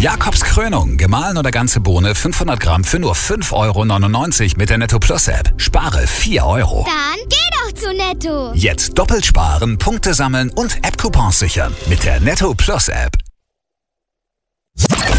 Jakobs Krönung, gemahlen oder ganze Bohne 500 Gramm für nur 5,99 € mit der Netto Plus App. Spare 4 €. Dann geh doch zu Netto. Jetzt doppelt sparen, Punkte sammeln und App-Coupons sichern mit der Netto Plus App.